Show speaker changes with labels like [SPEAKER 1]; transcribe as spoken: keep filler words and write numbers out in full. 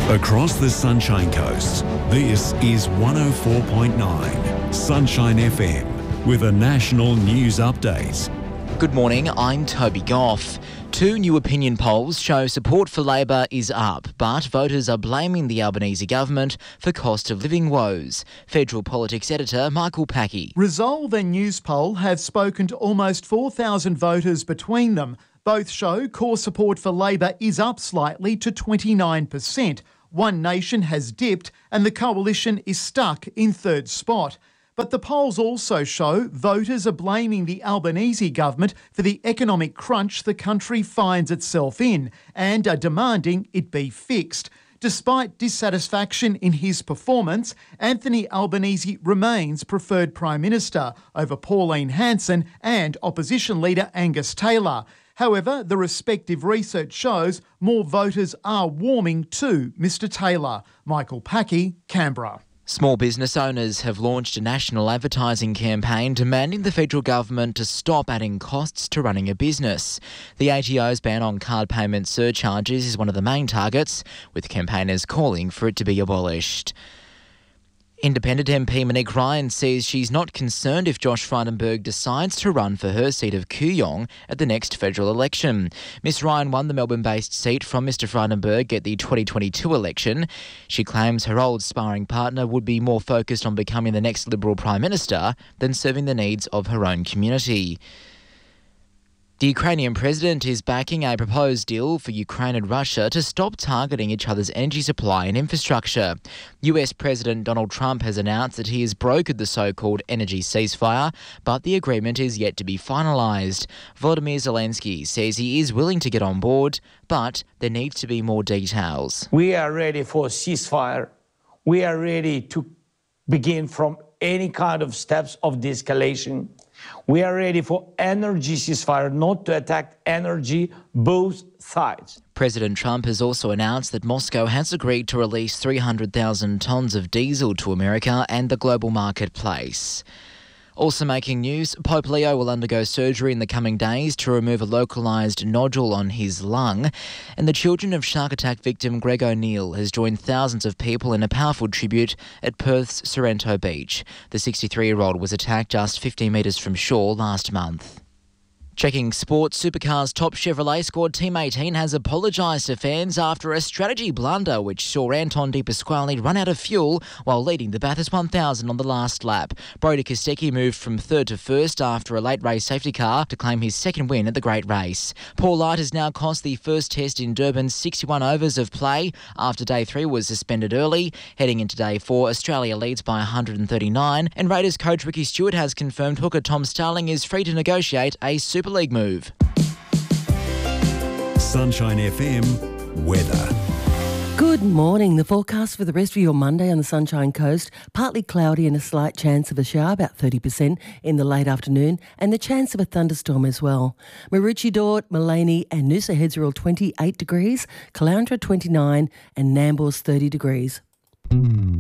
[SPEAKER 1] Across the Sunshine Coast, this is one oh four point nine Sunshine F M with a national news update.
[SPEAKER 2] Good morning, I'm Toby Goff. Two new opinion polls show support for Labor is up, but voters are blaming the Albanese government for cost of living woes. Federal politics editor Michael Packey.
[SPEAKER 3] Resolve and Newspoll have spoken to almost four thousand voters between them. Both show core support for Labor is up slightly to twenty-nine percent. One Nation has dipped and the coalition is stuck in third spot. But the polls also show voters are blaming the Albanese government for the economic crunch the country finds itself in and are demanding it be fixed. Despite dissatisfaction in his performance, Anthony Albanese remains preferred Prime Minister over Pauline Hanson and opposition leader Angus Taylor. However, the respective research shows more voters are warming to Mr Taylor. Michael Packey, Canberra.
[SPEAKER 2] Small business owners have launched a national advertising campaign demanding the federal government to stop adding costs to running a business. The A T O's ban on card payment surcharges is one of the main targets, with campaigners calling for it to be abolished. Independent M P Monique Ryan says she's not concerned if Josh Frydenberg decides to run for her seat of Kooyong at the next federal election. Miss Ryan won the Melbourne-based seat from Mr Frydenberg at the twenty twenty-two election. She claims her old sparring partner would be more focused on becoming the next Liberal Prime Minister than serving the needs of her own community. The Ukrainian president is backing a proposed deal for Ukraine and Russia to stop targeting each other's energy supply and infrastructure. U S President Donald Trump has announced that he has brokered the so-called energy ceasefire, but the agreement is yet to be finalised. Volodymyr Zelensky says he is willing to get on board, but there needs to be more details.
[SPEAKER 4] We are ready for a ceasefire. We are ready to begin from any kind of steps of de-escalation. We are ready for energy ceasefire, not to attack energy, both sides.
[SPEAKER 2] President Trump has also announced that Moscow has agreed to release three hundred thousand tonnes of diesel to America and the global marketplace. Also making news, Pope Leo will undergo surgery in the coming days to remove a localised nodule on his lung. And the children of shark attack victim Greg O'Neill has joined thousands of people in a powerful tribute at Perth's Sorrento Beach. The sixty-three-year-old was attacked just fifteen metres from shore last month. Checking sports, Supercars top Chevrolet squad Team eighteen has apologised to fans after a strategy blunder which saw Anton De Pasquale run out of fuel while leading the Bathurst one thousand on the last lap. Brodie Kostecki moved from third to first after a late race safety car to claim his second win at the Great Race. Paul Light has now cost the first test in Durban's sixty-one overs of play after day three was suspended early. Heading into day four, Australia leads by one hundred thirty-nine and Raiders coach Ricky Stewart has confirmed hooker Tom Starling is free to negotiate a Super League move.
[SPEAKER 1] Sunshine F M weather.
[SPEAKER 5] Good morning. The forecast for the rest of your Monday on the Sunshine Coast, partly cloudy and a slight chance of a shower, about thirty percent in the late afternoon, and the chance of a thunderstorm as well. Maroochydore, Maleny and Noosa Heads are all twenty-eight degrees, Caloundra twenty-nine and Nambour's thirty degrees.